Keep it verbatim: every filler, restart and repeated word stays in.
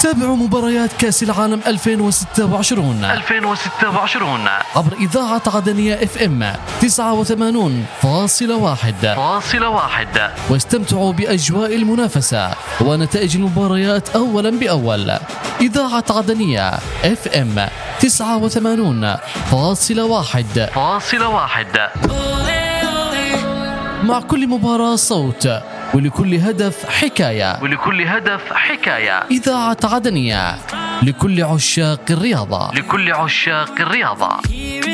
تابعوا مباريات كأس العالم ألفين وستة وعشرين ألفين وستة وعشرين عبر إذاعة عدنية اف ام تسعة وثمانين فاصلة واحد واستمتعوا بأجواء المنافسة ونتائج المباريات أولا بأول. إذاعة عدنية اف ام تسعة وثمانين فاصلة واحد مع كل مباراة صوت، ولكل هدف حكاية ولكل هدف حكاية. إذاعة عدنية لكل عشاق الرياضة. لكل عشاق الرياضة.